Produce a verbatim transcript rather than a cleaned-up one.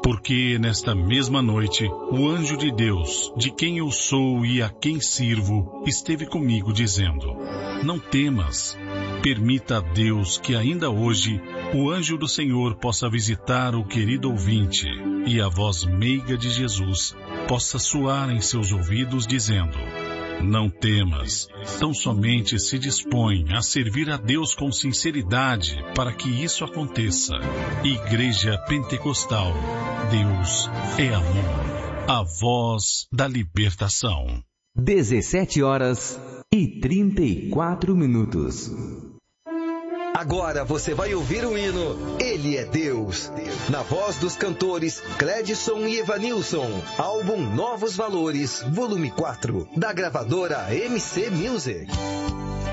Porque nesta mesma noite, o anjo de Deus, de quem eu sou e a quem sirvo, esteve comigo dizendo: não temas. Permita a Deus que ainda hoje o anjo do Senhor possa visitar o querido ouvinte e a voz meiga de Jesus possa soar em seus ouvidos dizendo: não temas, tão somente se dispõe a servir a Deus com sinceridade para que isso aconteça. Igreja Pentecostal, Deus é amor, a voz da libertação. dezessete horas e trinta e quatro minutos. Agora você vai ouvir o hino Ele é Deus, na voz dos cantores Cledson e Evanilson, álbum Novos Valores, volume quatro, da gravadora M C Music.